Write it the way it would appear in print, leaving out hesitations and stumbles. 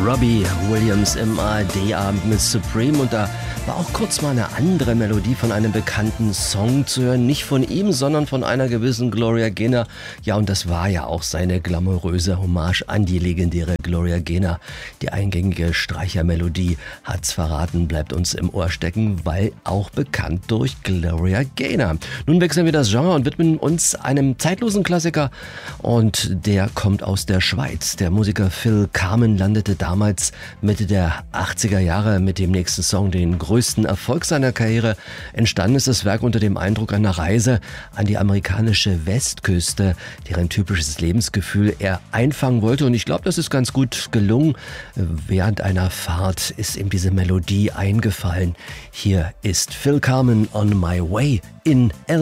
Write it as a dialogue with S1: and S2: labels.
S1: Robbie Williams im ARD-Abend mit Supreme, und da war auch kurz mal eine andere Melodie von einem bekannten Song zu hören. Nicht von ihm, sondern von einer gewissen Gloria Gaynor. Ja, und das war ja auch seine glamouröse Hommage an die legendäre Gloria Gaynor. Die eingängige Streichermelodie, hat's verraten, bleibt uns im Ohr stecken, weil auch bekannt durch Gloria Gaynor. Nun wechseln wir das Genre und widmen uns einem zeitlosen Klassiker, und der kommt aus der Schweiz. Der Musiker Phil Carmen landete damals Mitte der 80er Jahre mit dem nächsten Song den größten Erfolg seiner Karriere. Entstanden ist das Werk unter dem Eindruck einer Reise an die amerikanische Westküste, deren typisches Lebensgefühl er einfangen wollte. Und ich glaube, das ist ganz gut gelungen. Während einer Fahrt ist ihm diese Melodie eingefallen. Hier ist Phil Carmen on My Way in L.A.